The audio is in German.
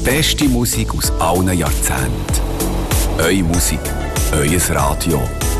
beste Musik aus allen Jahrzehnten. Eure Musik, euer Radio.